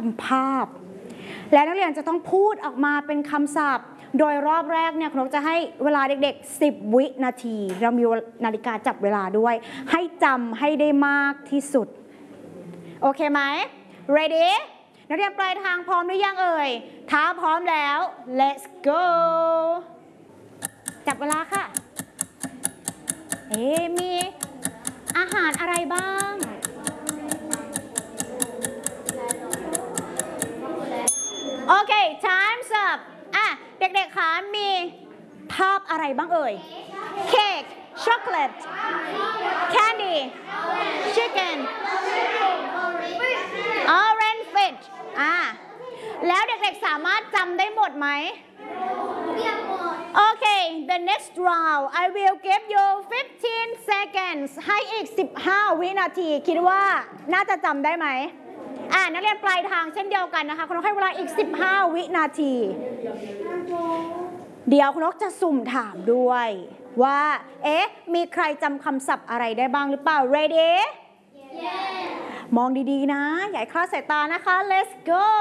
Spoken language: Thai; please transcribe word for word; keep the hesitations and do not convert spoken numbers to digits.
ำภาพและนักเรียนจะต้องพูดออกมาเป็นคำศัพท์โดยรอบแรกเนี่ยครูนกจะให้เวลาเด็กๆสิบวินาทีเรามีนาฬิกาจับเวลาด้วยให้จำให้ได้มากที่สุดโอเคไหม ready นักเรียนปลายทางพร้อมหรือยังเอ่ยถ้าพร้อมแล้ว let's go จับเวลาค่ะเอ๊ะมีอาหารอะไรบ้างโอเค time's up อ่ะเด็กๆคะมีภาพอะไรบ้างเอ่ยเค้กช็อกโกแลต candy chicken orange fish อ่ะแล้วเด็กๆสามารถจำได้หมดไหมโอเค the next round I will give you fifteen seconds ให้อีกสิบห้าวินาทีคิดว่าน่าจะจำได้ไหมอ่านักเรียนปลายทางเช่นเดียวกันนะคะคุณนกให้เวลาอีกสิบห้าวินาทีเดี๋ยวคุณนกจะสุ่มถามด้วยว่าเอ๊ะมีใครจำคำศัพท์อะไรได้บ้างหรือเปล่า ready มองดีๆนะอย่าคลาดสายตานะคะ let's go